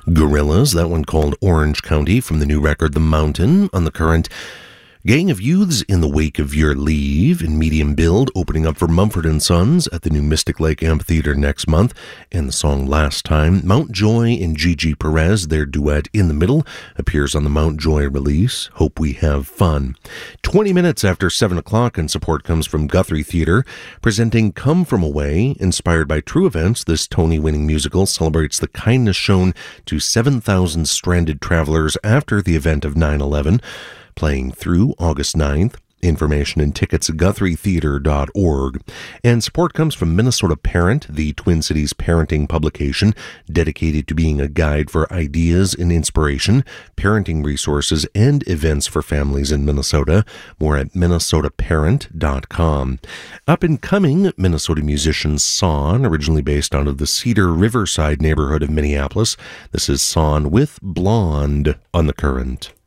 Gorillaz, that one called Orange County from the new record The Mountain. On the Current, Gang of Youths in the Wake of Your Leave in medium build, opening up for Mumford & Sons at the new Mystic Lake Amphitheater next month. And the song Last Time. Mountjoy and Gigi Perez, their duet In the Middle, appears on the Mountjoy release. Hope We Have Fun. 20 minutes after 7 o'clock, and support comes from Guthrie Theatre, presenting Come From Away. Inspired by true events, this Tony-winning musical celebrates the kindness shown to 7,000 stranded travelers after the event of 9/11. Playing through August 9th. Information and tickets at GuthrieTheatre.org. And support comes from Minnesota Parent, the Twin Cities parenting publication dedicated to being a guide for ideas and inspiration, parenting resources, and events for families in Minnesota. More at MinnesotaParent.com. Up and coming Minnesota musician Son, originally based out of the Cedar Riverside neighborhood of Minneapolis. This is Son with Blonde on the Current.